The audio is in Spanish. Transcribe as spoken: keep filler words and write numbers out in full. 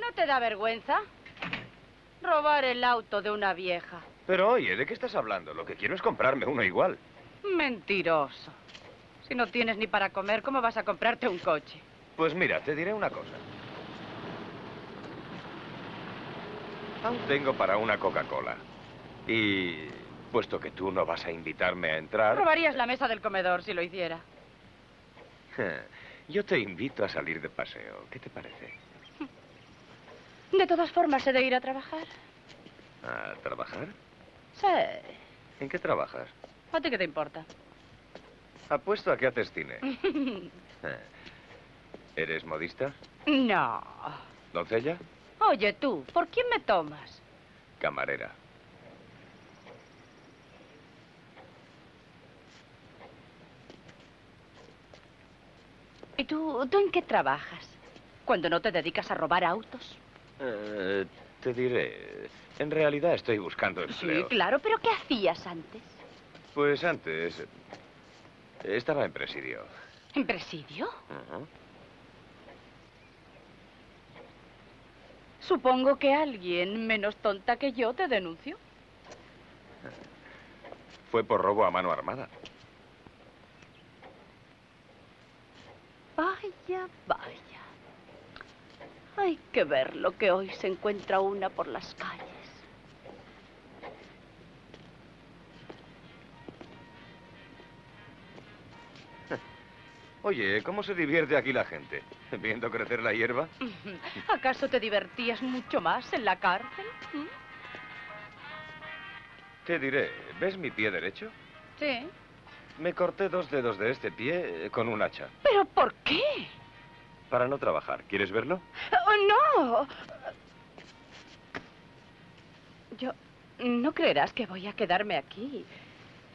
¿No te da vergüenza? Robar el auto de una vieja. Pero oye, ¿de qué estás hablando? Lo que quiero es comprarme uno igual. Mentiroso. Si no tienes ni para comer, ¿cómo vas a comprarte un coche? Pues mira, te diré una cosa. Aún tengo para una Coca-Cola. Y puesto que tú no vas a invitarme a entrar... Robarías la mesa del comedor si lo hiciera. Yo te invito a salir de paseo. ¿Qué te parece? De todas formas, he de ir a trabajar. ¿A trabajar? Sí. ¿En qué trabajas? ¿A ti qué te importa? Apuesto a que haces cine. ¿Eres modista? No. ¿Doncella? Oye, tú, ¿por quién me tomas? Camarera. ¿Y tú, tú en qué trabajas? ¿Cuando no te dedicas a robar autos? Eh, te diré... En realidad estoy buscando empleo. Sí, claro, pero ¿qué hacías antes? Pues antes... Estaba en presidio. ¿En presidio? Uh-huh. Supongo que alguien menos tonta que yo te denunció. Fue por robo a mano armada. Vaya, vaya. Hay que ver lo que hoy se encuentra una por las calles. Oye, ¿cómo se divierte aquí la gente? ¿Viendo crecer la hierba? ¿Acaso te divertías mucho más en la cárcel? ¿Mm? Te diré, ¿ves mi pie derecho? Sí. Me corté dos dedos de este pie con un hacha. ¿Pero por qué? Para no trabajar. ¿Quieres verlo? ¡Oh, no! Yo... No creerás que voy a quedarme aquí.